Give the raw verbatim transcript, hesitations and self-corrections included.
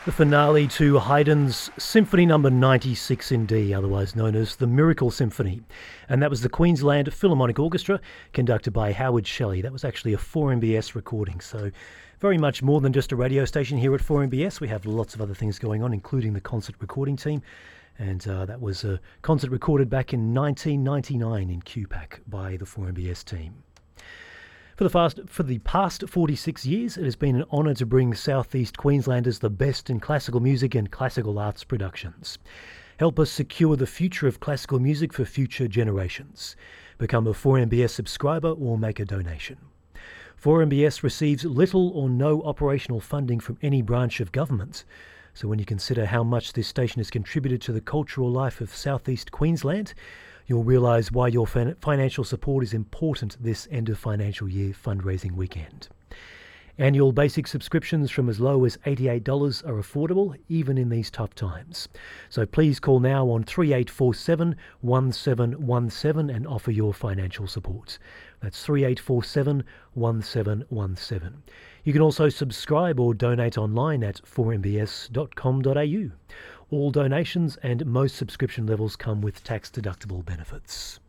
The finale to Haydn's Symphony Number ninety-six in D, otherwise known as the Miracle Symphony. And that was the Queensland Philharmonic Orchestra, conducted by Howard Shelley. That was actually a four M B S recording, so very much more than just a radio station here at four M B S. We have lots of other things going on, including the concert recording team. And uh, that was a concert recorded back in nineteen ninety-nine in Q PAC by the four M B S team. For the, fast, for the past forty-six years, it has been an honour to bring South East Queenslanders the best in classical music and classical arts productions. Help us secure the future of classical music for future generations. Become a four M B S subscriber or make a donation. four M B S receives little or no operational funding from any branch of government. So when you consider how much this station has contributed to the cultural life of South East Queensland, you'll realise why your fin- financial support is important this end of financial year fundraising weekend. Annual basic subscriptions from as low as eighty-eight dollars are affordable, even in these tough times. So please call now on three eight four seven, one seven one seven and offer your financial support. That's three eight four seven, one seven one seven. You can also subscribe or donate online at four m b s dot com dot a u. All donations and most subscription levels come with tax-deductible benefits.